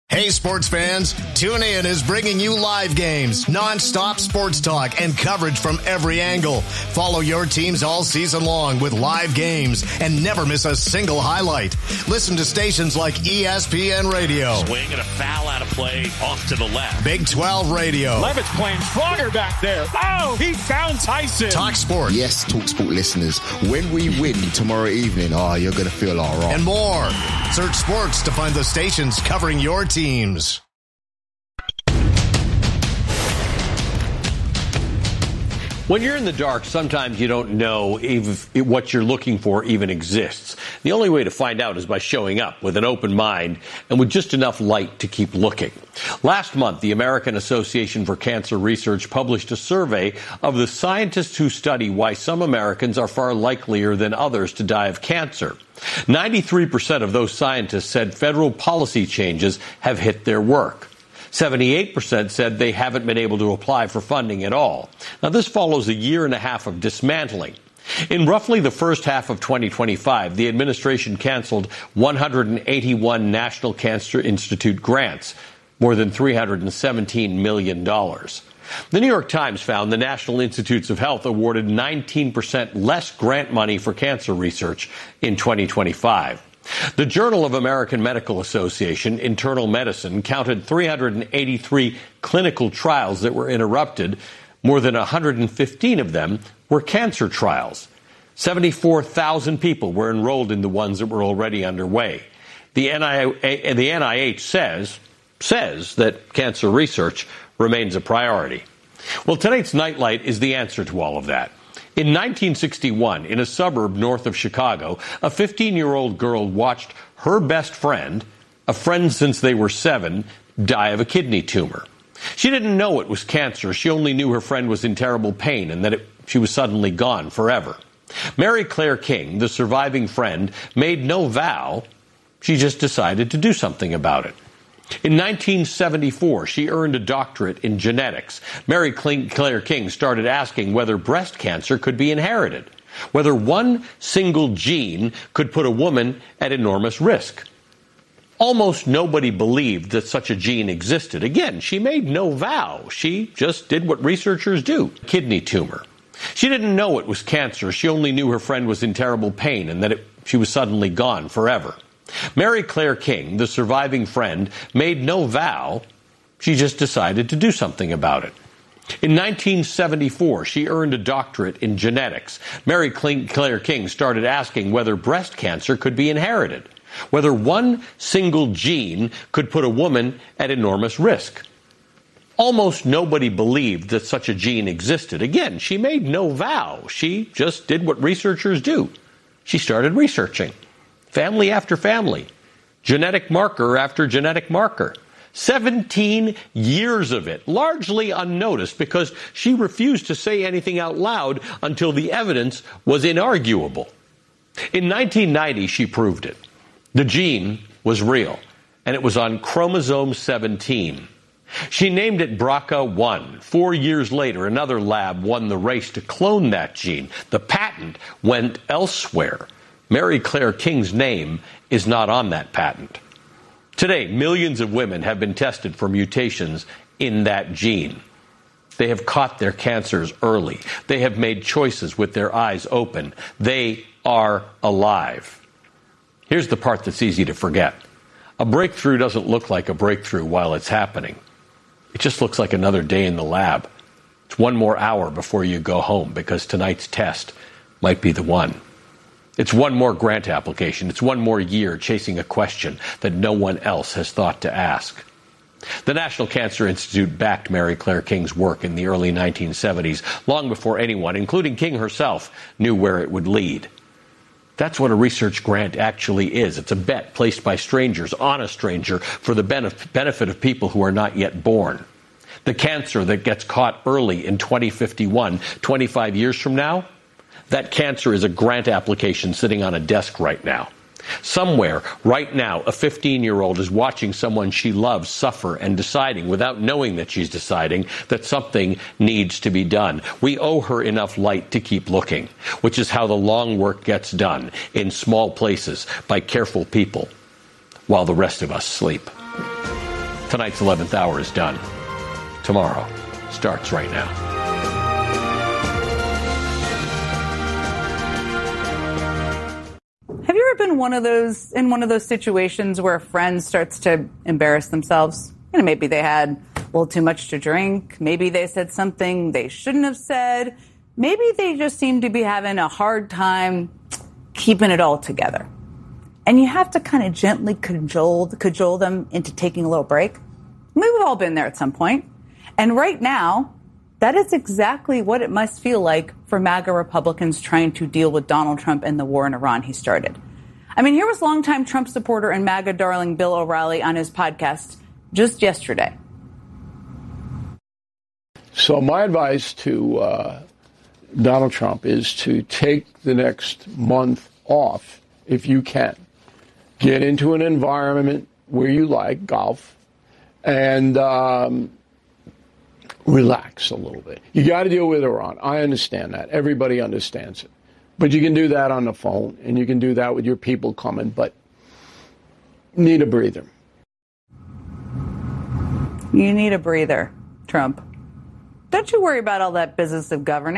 Hey, sports fans, TuneIn is bringing you live games, non-stop sports talk, and coverage from every angle. Follow your teams all season long with live games and never miss a single highlight. Listen to stations like ESPN Radio. Swing and a foul out of play off to the left. Big 12 Radio. Levitt's playing stronger back there. Oh, he found Tyson. Talk Sport. Yes, Talk Sport listeners, when we win tomorrow evening, you're going to feel all right. And more. Search sports to find the stations covering your teams. When you're in the dark, sometimes you don't know if what you're looking for even exists. The only way to find out is by showing up with an open mind and with just enough light to keep looking. Last month, the American Association for Cancer Research published a survey of the scientists who study why some Americans are far likelier than others to die of cancer. 93% of those scientists said federal policy changes have hit their work. 78% said they haven't been able to apply for funding at all. Now, this follows a year and a half of dismantling. In roughly the first half of 2025, the administration canceled 181 National Cancer Institute grants, more than $317 million. The New York Times found the National Institutes of Health awarded 19% less grant money for cancer research in 2025. The Journal of American Medical Association, Internal Medicine, counted 383 clinical trials that were interrupted. More than 115 of them were cancer trials. 74,000 people were enrolled in the ones that were already underway. The NIH says that cancer research remains a priority. Well, tonight's Nightlight is the answer to all of that. In 1961, in a suburb north of Chicago, a 15-year-old girl watched her best friend, a friend since they were 7, die of a kidney tumor. She didn't know it was cancer. She only knew her friend was in terrible pain and that she was suddenly gone forever. Mary Claire King, the surviving friend, made no vow. She just decided to do something about it. In 1974, she earned a doctorate in genetics. Mary Claire King started asking whether breast cancer could be inherited, whether one single gene could put a woman at enormous risk. Almost nobody believed that such a gene existed. Again, she made no vow. She just did what researchers do. Kidney tumor. She didn't know it was cancer. She only knew her friend was in terrible pain and that she was suddenly gone forever. Mary Claire King, the surviving friend, made no vow. She just decided to do something about it. In 1974, she earned a doctorate in genetics. Mary Claire King started asking whether breast cancer could be inherited, whether one single gene could put a woman at enormous risk. Almost nobody believed that such a gene existed. Again, she made no vow. She just did what researchers do. She started researching. Family after family, genetic marker after genetic marker. 17 years of it, largely unnoticed because she refused to say anything out loud until the evidence was inarguable. In 1990, she proved it. The gene was real, and it was on chromosome 17. She named it BRCA1. 4 years later, another lab won the race to clone that gene. The patent went elsewhere. Mary Claire King's name is not on that patent. Today, millions of women have been tested for mutations in that gene. They have caught their cancers early. They have made choices with their eyes open. They are alive. Here's the part that's easy to forget. A breakthrough doesn't look like a breakthrough while it's happening. It just looks like another day in the lab. It's one more hour before you go home because tonight's test might be the one. It's one more grant application. It's one more year chasing a question that no one else has thought to ask. The National Cancer Institute backed Mary Claire King's work in the early 1970s, long before anyone, including King herself, knew where it would lead. That's what a research grant actually is. It's a bet placed by strangers on a stranger for the benefit of people who are not yet born. The cancer that gets caught early in 2051, 25 years from now, that cancer is a grant application sitting on a desk right now. Somewhere, right now, a 15-year-old is watching someone she loves suffer and deciding, without knowing that she's deciding, that something needs to be done. We owe her enough light to keep looking, which is how the long work gets done, in small places, by careful people, while the rest of us sleep. Tonight's 11th hour is done. Tomorrow starts right now. Have you ever been in one of those situations where a friend starts to embarrass themselves? Maybe they had a little too much to drink. Maybe they said something they shouldn't have said. Maybe they just seem to be having a hard time keeping it all together. And you have to kind of gently cajole them into taking a little break. We've all been there at some point. And right now, that is exactly what it must feel like for MAGA Republicans trying to deal with Donald Trump and the war in Iran he started. I mean, here was longtime Trump supporter and MAGA darling Bill O'Reilly on his podcast just yesterday. So my advice to Donald Trump is to take the next month off if you can. Get into an environment where you like golf and relax a little bit. You got to deal with Iran. I understand that. Everybody understands it. But you can do that on the phone, and you can do that with your people coming, but need a breather. You need a breather, Trump. Don't you worry about all that business of governance.